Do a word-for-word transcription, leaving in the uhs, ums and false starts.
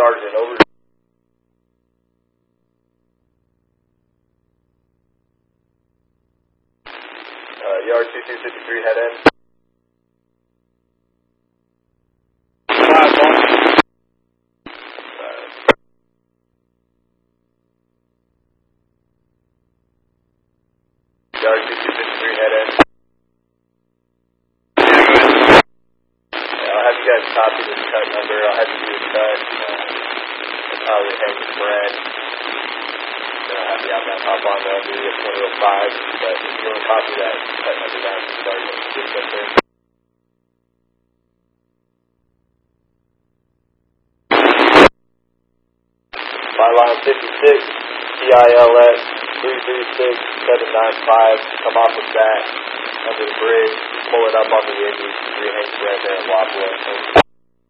Sergeant, over. Uh, yard two two fifty-three, head in. Five one. Yard two two fifty-three, head in. Yeah, I'll have you guys copy this cut number. I'll have you do a cut. Uh, probably hang the spread. Then I'll have the outbound hop on there. I'll do a twenty oh five. But if you want to copy that cut number down to the sergeant, just up there. Line fifty-six, T I L S three three six seven nine five, come off the back, under the bridge, pull it up on the edges, three hang spread there and wobble it.